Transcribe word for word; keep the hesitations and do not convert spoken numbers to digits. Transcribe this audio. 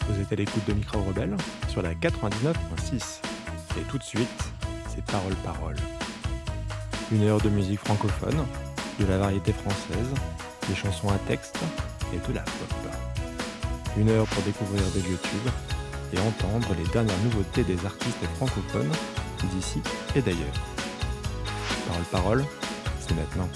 Vous êtes à l'écoute de Micro Rebelle sur la quatre-vingt-dix-neuf virgule six. Et tout de suite, c'est Parole Parole. Une heure de musique francophone, de la variété française, des chansons à texte et de la pop. Une heure pour découvrir des vieux tubes et entendre les dernières nouveautés des artistes francophones d'ici et d'ailleurs. Parole Parole, c'est maintenant.